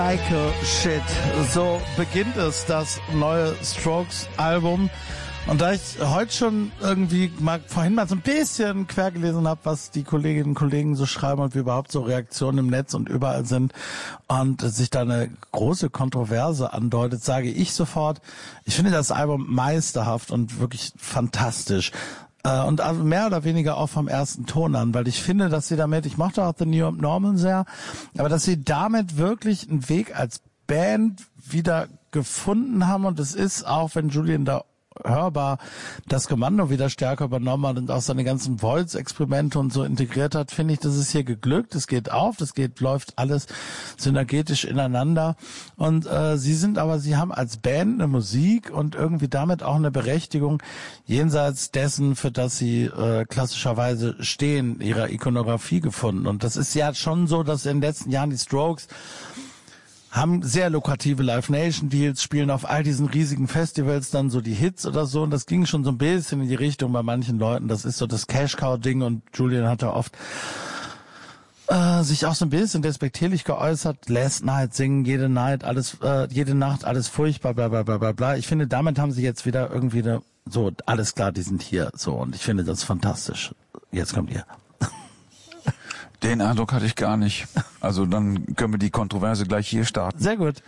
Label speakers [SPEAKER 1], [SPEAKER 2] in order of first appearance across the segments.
[SPEAKER 1] Psycho Shit. So beginnt es, das neue Strokes-Album. Und da ich heute schon irgendwie vorhin mal so ein bisschen quer gelesen habe, was die Kolleginnen und Kollegen so schreiben und wie überhaupt so Reaktionen im Netz und überall sind und sich da eine große Kontroverse andeutet, sage ich sofort, ich finde das Album meisterhaft und wirklich fantastisch. Und also mehr oder weniger auch vom ersten Ton an, weil ich finde, dass sie damit, ich mochte auch The New Abnormal sehr, aber dass sie damit wirklich einen Weg als Band wieder gefunden haben, und es ist auch, wenn Julian da hörbar das Kommando wieder stärker übernommen hat und auch seine ganzen Voice-Experimente und so integriert hat, finde ich, das ist hier geglückt, es geht auf, läuft alles synergetisch ineinander, und sie haben als Band eine Musik und irgendwie damit auch eine Berechtigung jenseits dessen, für das sie klassischerweise stehen, ihrer Ikonografie gefunden. Und das ist ja schon so, dass in den letzten Jahren die Strokes haben sehr lukrative Live Nation Deals, spielen auf all diesen riesigen Festivals dann so die Hits oder so, und das ging schon so ein bisschen in die Richtung bei manchen Leuten. Das ist so das Cash Cow Ding, und Julian hat da oft sich auch so ein bisschen despektierlich geäußert. Last Night singen, jede Nacht alles furchtbar, bla bla bla bla bla. Ich finde, damit haben sie jetzt wieder irgendwie so, alles klar, die sind hier, so, und ich finde das fantastisch. Jetzt kommt ihr.
[SPEAKER 2] Den Eindruck hatte ich gar nicht. Also dann können wir die Kontroverse gleich hier starten.
[SPEAKER 1] Sehr gut.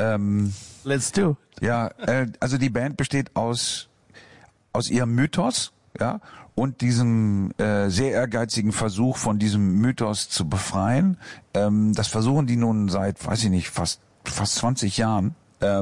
[SPEAKER 1] Let's do.
[SPEAKER 2] Ja, also die Band besteht aus ihrem Mythos, ja, und diesem sehr ehrgeizigen Versuch, von diesem Mythos zu befreien. Das versuchen die nun seit, weiß ich nicht, fast 20 Jahren.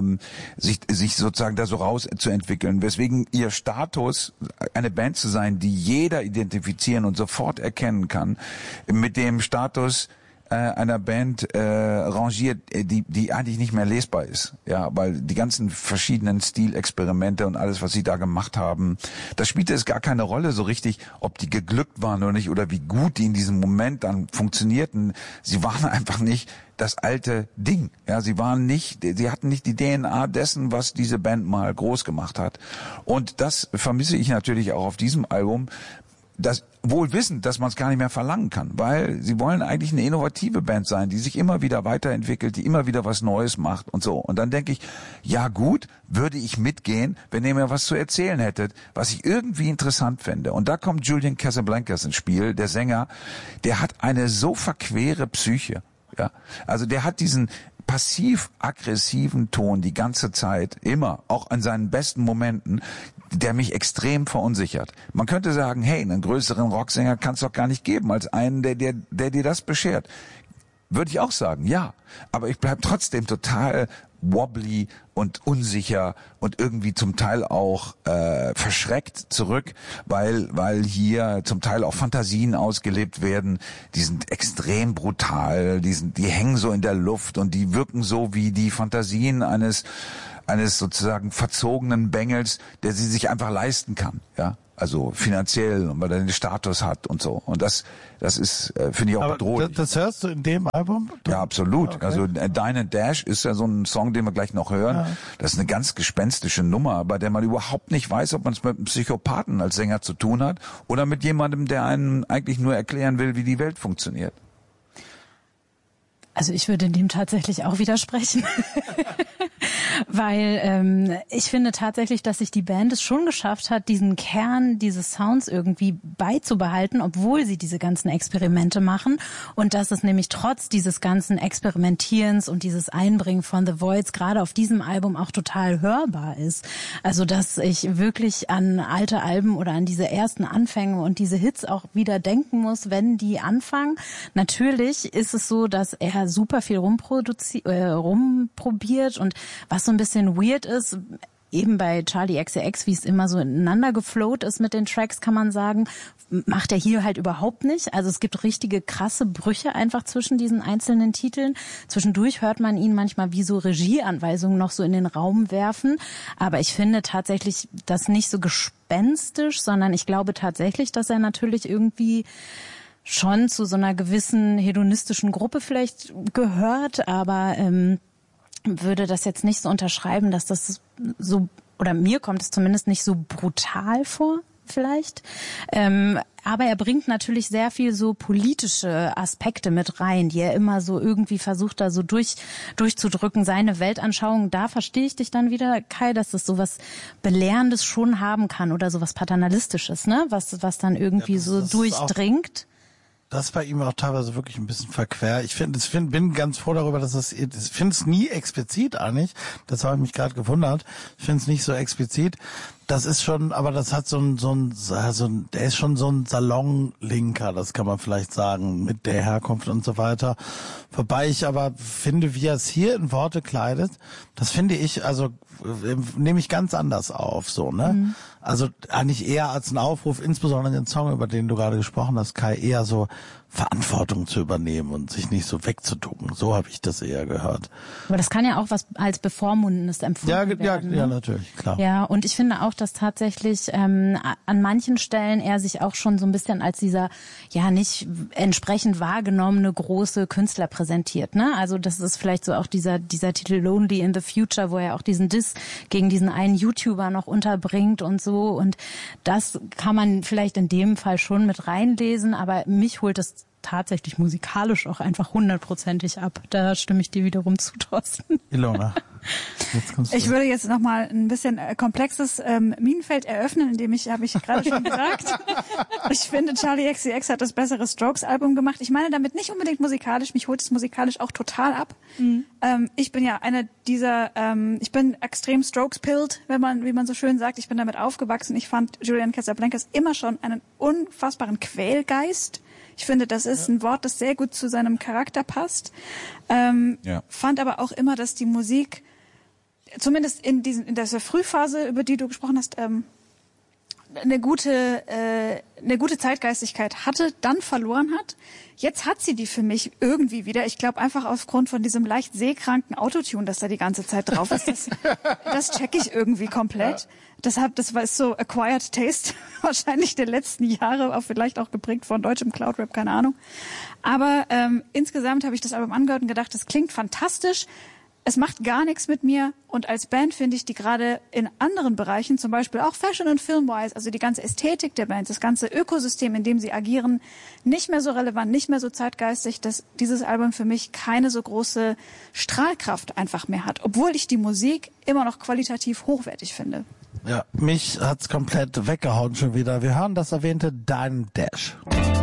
[SPEAKER 2] Sich sozusagen da so rauszuentwickeln, weswegen ihr Status, eine Band zu sein, die jeder identifizieren und sofort erkennen kann, mit dem Status einer Band rangiert, die eigentlich nicht mehr lesbar ist, ja, weil die ganzen verschiedenen Stilexperimente und alles, was sie da gemacht haben, da spielte es gar keine Rolle so richtig, ob die geglückt waren oder nicht, oder wie gut die in diesem Moment dann funktionierten. Sie waren einfach nicht das alte Ding, ja, sie hatten nicht die DNA dessen, was diese Band mal groß gemacht hat. Und das vermisse ich natürlich auch auf diesem Album. Das wohl wissend, dass man es gar nicht mehr verlangen kann, weil sie wollen eigentlich eine innovative Band sein, die sich immer wieder weiterentwickelt, die immer wieder was Neues macht und so. Und dann denke ich, ja gut, würde ich mitgehen, wenn ihr mir was zu erzählen hättet, was ich irgendwie interessant fände. Und da kommt Julian Casablancas ins Spiel, der Sänger, der hat eine so verquere Psyche, ja. Also der hat diesen passiv-aggressiven Ton die ganze Zeit, immer, auch an seinen besten Momenten, der mich extrem verunsichert. Man könnte sagen, hey, einen größeren Rocksänger kann es doch gar nicht geben, als einen, der dir das beschert. Würde ich auch sagen, ja. Aber ich bleib trotzdem total wobbly und unsicher und irgendwie zum Teil auch verschreckt zurück, weil hier zum Teil auch Fantasien ausgelebt werden, die sind extrem brutal, die hängen so in der Luft und die wirken so wie die Fantasien eines sozusagen verzogenen Bengels, der sie sich einfach leisten kann, ja, also finanziell, und weil er den Status hat und so. Und das ist, finde ich, auch bedrohlich.
[SPEAKER 1] Das hörst du in dem Album?
[SPEAKER 2] Ja, absolut.
[SPEAKER 1] Okay.
[SPEAKER 2] Also Dine and Dash ist ja so ein Song, den wir gleich noch hören. Ja. Das ist eine ganz gespenstische Nummer, bei der man überhaupt nicht weiß, ob man es mit einem Psychopathen als Sänger zu tun hat oder mit jemandem, der einen eigentlich nur erklären will, wie die Welt funktioniert.
[SPEAKER 3] Also ich würde dem tatsächlich auch widersprechen, weil ich finde tatsächlich, dass sich die Band es schon geschafft hat, diesen Kern dieses Sounds irgendwie beizubehalten, obwohl sie diese ganzen Experimente machen, und dass es nämlich trotz dieses ganzen Experimentierens und dieses Einbringen von The Voids gerade auf diesem Album auch total hörbar ist. Also dass ich wirklich an alte Alben oder an diese ersten Anfänge und diese Hits auch wieder denken muss, wenn die anfangen. Natürlich ist es so, dass er super viel rumprobiert, und was so ein bisschen weird ist, eben bei Charli XCX, wie es immer so ineinander geflowt ist mit den Tracks, kann man sagen, macht er hier halt überhaupt nicht. Also es gibt richtige krasse Brüche einfach zwischen diesen einzelnen Titeln. Zwischendurch hört man ihn manchmal wie so Regieanweisungen noch so in den Raum werfen. Aber ich finde tatsächlich das nicht so gespenstisch, sondern ich glaube tatsächlich, dass er natürlich irgendwie schon zu so einer gewissen hedonistischen Gruppe vielleicht gehört, aber würde das jetzt nicht so unterschreiben, dass das so, oder mir kommt es zumindest nicht so brutal vor, vielleicht. Aber er bringt natürlich sehr viel so politische Aspekte mit rein, die er immer so irgendwie versucht, da so durchzudrücken. Seine Weltanschauung, da verstehe ich dich dann wieder, Kai, dass das sowas Belehrendes schon haben kann oder sowas Paternalistisches, ne? Was dann irgendwie so durchdringt.
[SPEAKER 1] Das ist bei ihm auch teilweise wirklich ein bisschen verquer. Bin ganz froh darüber, ich finde es nie explizit eigentlich. Das habe ich mich gerade gewundert. Ich finde es nicht so explizit. Das ist schon, aber das hat der ist schon so ein Salonlinker, das kann man vielleicht sagen, mit der Herkunft und so weiter. Wobei ich aber finde, wie er es hier in Worte kleidet, das finde ich, also nehme ich ganz anders auf, so, ne? Mhm. Also eigentlich eher als ein Aufruf, insbesondere den Song, über den du gerade gesprochen hast, Kai, eher so Verantwortung zu übernehmen und sich nicht so wegzuducken. So habe ich das eher gehört.
[SPEAKER 3] Aber das kann ja auch was als Bevormundendes empfunden werden.
[SPEAKER 1] Ja, natürlich, klar.
[SPEAKER 3] Ja, und ich finde auch, dass tatsächlich an manchen Stellen er sich auch schon so ein bisschen als dieser, ja, nicht entsprechend wahrgenommene große Künstler präsentiert, ne? Also das ist vielleicht so auch dieser Titel Lonely in the Future, wo er auch diesen Diss gegen diesen einen YouTuber noch unterbringt und so. Und das kann man vielleicht in dem Fall schon mit reinlesen, aber mich holt es tatsächlich musikalisch auch einfach 100%ig ab. Da stimme ich dir wiederum zu, Thorsten.
[SPEAKER 1] Ilona.
[SPEAKER 4] Ich würde jetzt noch mal ein bisschen komplexes Minenfeld eröffnen, habe ich gerade schon gesagt. Ich finde, Charli XCX hat das bessere Strokes-Album gemacht. Ich meine damit nicht unbedingt musikalisch, mich holt es musikalisch auch total ab. Mhm. Ich bin ja eine dieser, ich bin extrem Strokes-pilled, wie man so schön sagt. Ich bin damit aufgewachsen. Ich fand Julian Casablancas immer schon einen unfassbaren Quälgeist. Ich finde, das ist ein Wort, das sehr gut zu seinem Charakter passt. Fand aber auch immer, dass die Musik, zumindest in dieser Frühphase, über die du gesprochen hast, eine gute Zeitgeistigkeit hatte, dann verloren hat. Jetzt hat sie die für mich irgendwie wieder. Ich glaube einfach aufgrund von diesem leicht seekranken Autotune, das da die ganze Zeit drauf ist. Das check ich irgendwie komplett. Deshalb, das war so acquired taste wahrscheinlich der letzten Jahre, vielleicht auch geprägt von deutschem Cloudrap, keine Ahnung. Aber insgesamt habe ich das Album angehört und gedacht, das klingt fantastisch. Es macht gar nichts mit mir und als Band finde ich die gerade in anderen Bereichen, zum Beispiel auch Fashion- und Film-wise, also die ganze Ästhetik der Band, das ganze Ökosystem, in dem sie agieren, nicht mehr so relevant, nicht mehr so zeitgeistig, dass dieses Album für mich keine so große Strahlkraft einfach mehr hat, obwohl ich die Musik immer noch qualitativ hochwertig finde.
[SPEAKER 1] Ja, mich hat's komplett weggehauen schon wieder. Wir hören das erwähnte Dime Dash.